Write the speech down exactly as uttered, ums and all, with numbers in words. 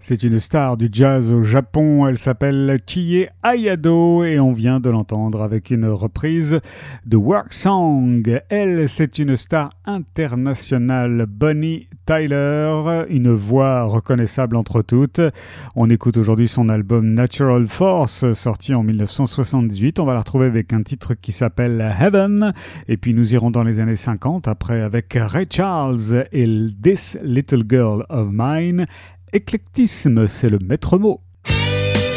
C'est une star du jazz au Japon, elle s'appelle Chie Ayado et on vient de l'entendre avec une reprise de Work Song. Elle, c'est une star internationale, Bonnie Tyler, une voix reconnaissable entre toutes. On écoute aujourd'hui son album Natural Force, sorti en dix-neuf cent soixante-dix-huit. On va la retrouver avec un titre qui s'appelle Heaven. Et puis nous irons dans les années cinquante, après avec Ray Charles et This Little Girl of Mine. Éclectisme, c'est le maître mot.